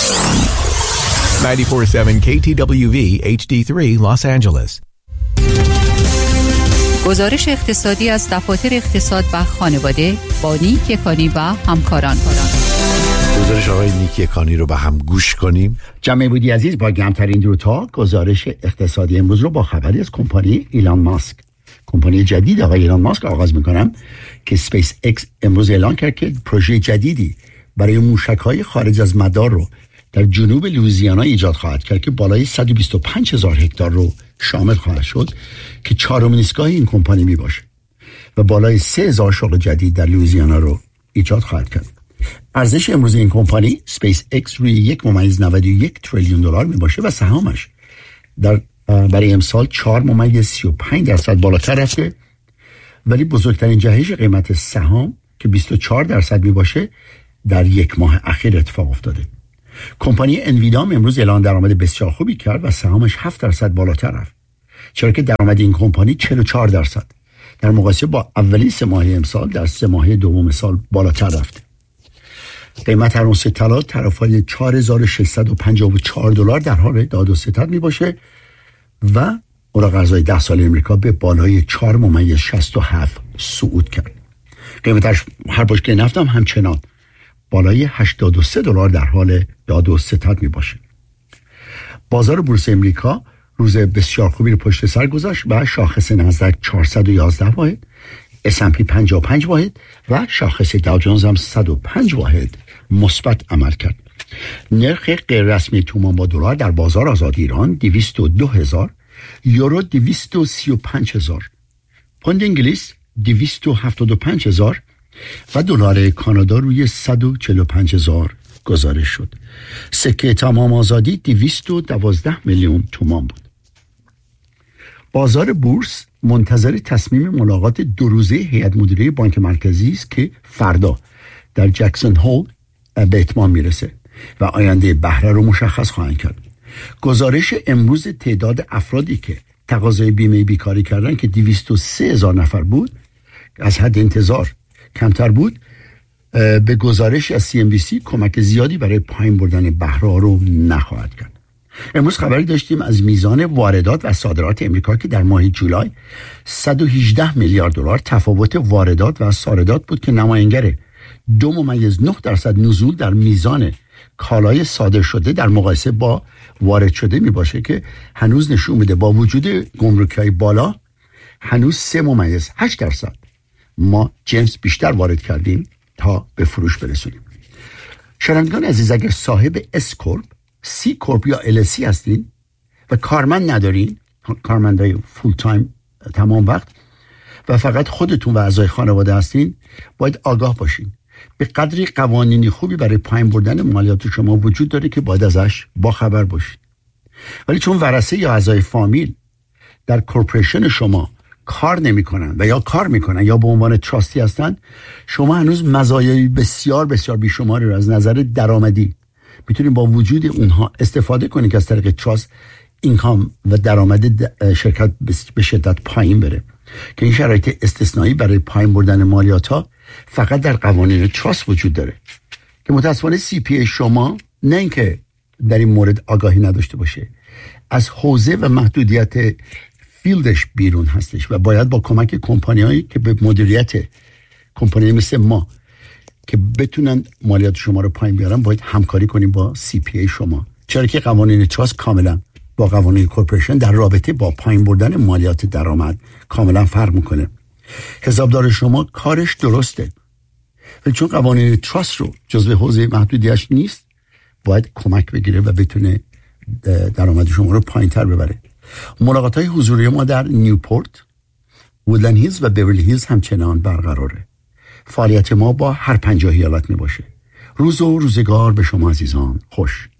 94.7 KTWV HD3 Los Angeles. گزارش اقتصادی از دفاتر اقتصاد و خانواده با نیک یکانی و همکاران. گزارش آقای نیک یکانی رو به هم گوش کنیم. جمعه بودی عزیز، با گرمترین درودها گزارش اقتصادی امروز رو با خبری از کمپانی ایلان ماسک، کمپانی جدید آقای ایلان ماسک آغاز میکنم که سپیس اکس امروز اعلان کرد که پروژه جدیدی برای موشک‌های خارج از مدار رو در جنوب لوئیزیانا ایجاد خواهد کرد که بالای 125,000 هکتار رو شامل خواهد شد که چهارمین ایستگاه این کمپانی می باشه و بالای 3,000 شغل جدید در لوئیزیانا رو ایجاد خواهد کرد. ارزش امروز این کمپانی سپیس اکس روی 1.91 تریلیون دلار می باشه و سهامش برای امسال 4.35% بالاتر رفته، ولی بزرگترین جهش قیمت سهام که 24% می باشه در یک ماه اخیر اتفاق افتاده. کمپانی انویدا امروز اعلان درآمد بسیار خوبی کرد و سهامش 7% بالاتر رفت، چرا که درآمد این کمپانی 44% در مقایسه با اولین سه ماهه امسال در سه ماهه دوم سال بالاتر رفته. قیمت هر اونس طلا طرفای 4,654 دلار در حال داد و ستد می باشه و اوراق ارزهای 10 ساله امریکا به بالای 4.67 صعود کرد. قیمت هر بشکه نفت هم همچنان بالای 83 دلار در حال داد و ستد می باشه. بازار بورس امریکا روز بسیار خوبی رو پشت سر گذاشت و شاخص نزدک 411 واحد، S&P 55 واحد و شاخص داو جونز هم 105 واحد مثبت عمل کرد. نرخ غیر رسمی تومان با دلار در بازار آزاد ایران 202,000، یورو 235,000، پوند انگلیس 275,000 و دلار کانادا روی 145,000 گزارش شد. سکه تمام آزادی 212 میلیون تومان بود. بازار بورس منتظر تصمیم ملاقات دو روزه هیئت مدیره بانک مرکزی است که فردا در جکسون هول به اتمام میرسه و آینده بهره رو مشخص خواهند کرد. گزارش امروز تعداد افرادی که تقاضای بیمه بیکاری کردن که 203,000 نفر بود از حد انتظار کمتر بود، به گزارش از CNBC کمک زیادی برای پایین بردن بهره رو نخواهد کرد. امروز خبری داشتیم از میزان واردات و صادرات امریکا که در ماه جولای 118 میلیارد دلار تفاوت واردات و صادرات بود که نماینگر 2.9% نزول در میزان کالای صادر شده در مقایسه با وارد شده می باشه که هنوز نشون میده با وجود گمرک‌های بالا هنوز 3.8% ما جنس بیشتر وارد کردیم تا به فروش برسونیم. شنوندگان عزیز، اگر صاحب اس کورپ، سی کورپ یا LLC هستین و کارمند ندارین، کارمندای فول تایم تمام وقت و فقط خودتون و اعضای خانواده هستین، باید آگاه باشین. به قدری قوانینی خوبی برای پایین بردن مالیات شما وجود داره که باید ازش با خبر باشین. ولی چون ورثه یا اعضای فامیل در کورپوریشن شما کار نمی‌کنن و یا کار میکنن یا به عنوان تراستی هستن، شما هنوز مزایای بسیار بسیار بیشماری رو از نظر درآمدی میتونید با وجود اونها استفاده کنید که از طریق تراست اینکام و درآمد شرکت به شدت پایین بره، که این شرایط استثنایی برای پایین بردن مالیات ها فقط در قوانین تراست وجود داره که متاسفانه CPA شما نه اینکه در این مورد آگاهی نداشته باشه، از حوزه و محدودیت فیلدش بیرون هستش و باید با کمک کمپانیایی که به مدیریت کمپانی مثل ما که بتونن مالیات شما رو پایین بیارن باید همکاری کنیم با CPA شما، چرا که قوانین تراست کاملا با قوانین کورپوریشن در رابطه با پایین بردن مالیات درآمد کاملا فرق میکنه. حسابدار شما کارش درسته ولی چون قوانین تراست رو جزو حوزه محدودیتش نیست باید کمک بگیره و بتونه درآمد شما رو پایین تر ببره. ملاقات‌های حضوری ما در نیوپورت، وودلند هیلز و بیورلی هیلز همچنان برقراره. فعالیت ما با هر 50 ایالت می باشه. روز و روزگار به شما عزیزان خوش.